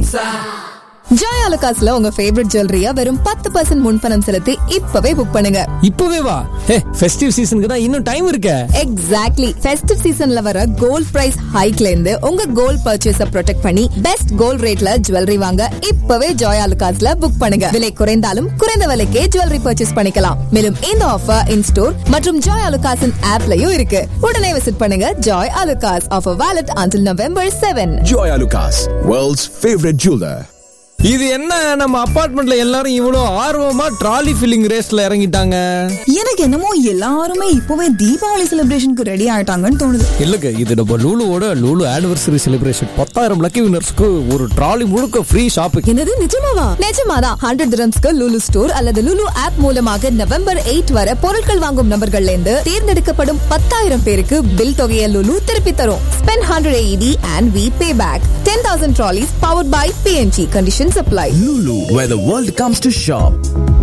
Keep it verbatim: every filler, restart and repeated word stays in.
Joy அலுகாஸ்ல உங்க favourite ஜுவல்லரியா வெறும் பத்து பர்சன்ட் முன்பணம் செலுத்தி இப்பவே புக் பண்ணுங்க. இப்பவே வா. ஹே, ஃபெஸ்டிவ் சீசனுக்கு தான் இன்னும் டைம் இருக்கு. எக்ஸாக்ட்லி. ஃபெஸ்டிவ் சீசன்ல வர கோல்ட் பிரைஸ் ஹைக்ல இருந்து உங்க கோல்ட் பர்ச்சேஸ ப்ரொடெக்ட் பண்ணி பெஸ்ட் கோல்ட் ரேட்ல ஜுவல்லரி வாங்க இப்பவே ஜாய் அலுகாஸ்ல புக் பண்ணுங்க. விலை குறைந்தாலும் குறைந்த விலைக்கே ஜுவல்லரி பர்ச்சேஸ் பண்ணிக்கலாம். மேலும் இந்த ஆஃபர் இன் ஸ்டோர் மற்றும் ஜாய் அலுகாஸின் ஆப்லயும் இருக்கு. உடனே விசிட் பண்ணுங்க Joy Alukkas. Offer valid until November seventh. Joy Alucas, world's favorite jeweler. இது என்ன நம்ம அபார்ட்மெண்ட்ல எல்லாரும் இவ்வளவு ஆர்வமா ட்ராலி ஃபில்லிங் ரேஸ்ல இறங்கிட்டாங்க? எனக்கு என்னமோ எல்லாருமே இப்பவே தீபாவளி செலிப்ரேஷனுக்கு ரெடி ஆயிட்டாங்கன்னு தோணுது. இல்லங்க, இது நம்ம லூலுவோட லூலு ஆனிவர்சரி செலிப்ரேஷன். பத்தாயிரம் லக்கி வினர்ஸ்க்கு ஒரு ட்ராலி முழுக்க ஃப்ரீ ஷாப்பிங். என்னது, நிஜமாவா? நிஜமாதான். ஹண்ட்ரட் திரம்ஸ்க்கு லூலு ஸ்டோர் அல்லது லூலு ஆப் மூலமாக நவம்பர் எயிட் வரை பொருட்கள் வாங்கும் நபர்கள்ல இருந்து தேர்ந்தெடுக்கப்படும் பத்தாயிரம் பேருக்கு பில் தொகையை லூலு திருப்பி தரும். Spend hundred eighty and we pay back. ten thousand trolleys powered by P N G. Conditions apply. Lulu, where the world comes to shop.